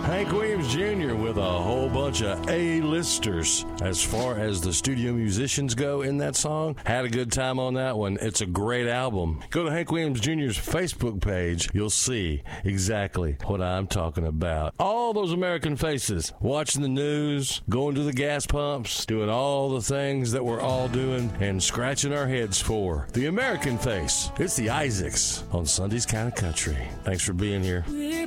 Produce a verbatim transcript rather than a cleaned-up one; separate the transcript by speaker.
Speaker 1: Hank Williams Junior with a whole bunch of A-listers as far as the studio musicians go in that song. Had a good time on that one. It's a great album. Go to Hank Williams Junior's Facebook page. You'll see exactly what I'm talking about. All those American faces watching the news, going to the gas pumps, doing all the things that we're all doing and scratching our heads for. The American face. It's the Isaacs on Sunday's Kind of Country. Thanks for being here.